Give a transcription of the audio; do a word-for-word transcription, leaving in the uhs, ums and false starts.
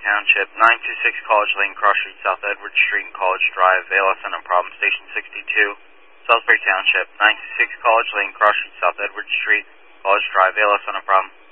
Township, nine two six College Lane, Cross Street, South Edward Street, and College Drive, A L S on a problem, Station sixty-two. Salisbury Township, nine two six College Lane, Cross Street, South Edward Street, College Drive, A L S on a problem.